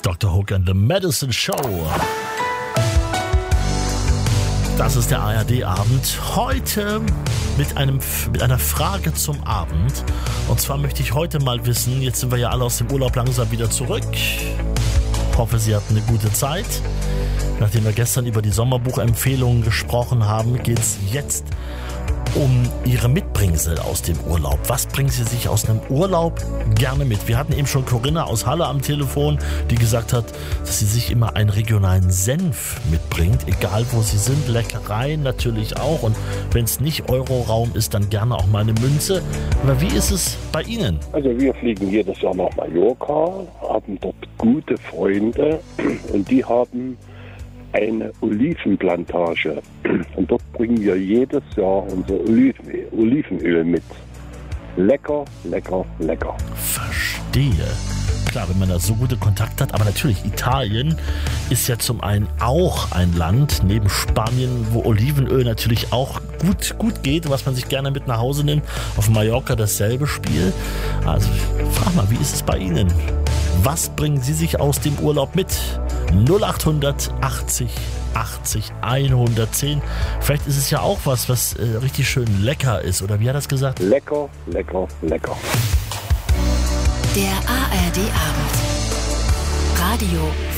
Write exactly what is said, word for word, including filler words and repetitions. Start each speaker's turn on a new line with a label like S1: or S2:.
S1: Doktor Hook and the Medicine Show. Das ist der A R D-Abend. Heute mit, einem, mit einer Frage zum Abend. Und zwar möchte ich heute mal wissen, jetzt sind wir ja alle aus dem Urlaub langsam wieder zurück. Hoffe, Sie hatten eine gute Zeit. Nachdem wir gestern über die Sommerbuchempfehlungen gesprochen haben, geht es jetzt um Ihre Mitbringsel aus dem Urlaub. Was bringen Sie sich aus einem Urlaub gerne mit? Wir hatten eben schon Corinna aus Halle am Telefon, die gesagt hat, dass sie sich immer einen regionalen Senf mitbringt, egal wo sie sind. Leckereien natürlich auch. Und wenn es nicht Euroraum ist, dann gerne auch mal eine Münze. Aber wie ist es bei Ihnen?
S2: Also wir fliegen jedes Jahr nach Mallorca, haben dort gute Freunde und die haben eine Olivenplantage. Und dort bringen wir jedes Jahr unser Olivenöl, Olivenöl mit. Lecker, lecker, lecker.
S1: Verstehe. Klar, wenn man da so gute Kontakte hat, aber natürlich, Italien ist ja zum einen auch ein Land, neben Spanien, wo Olivenöl natürlich auch gut, gut geht, was man sich gerne mit nach Hause nimmt. Auf Mallorca dasselbe Spiel. Also, frag mal, wie ist es bei Ihnen? Was bringen Sie sich aus dem Urlaub mit? null acht achtzig achtzig hundertzehn. Vielleicht ist es ja auch was, was äh, richtig schön lecker ist. Oder wie hat er das gesagt?
S2: Lecker, lecker, lecker.
S3: Der A R D-Abend. Radio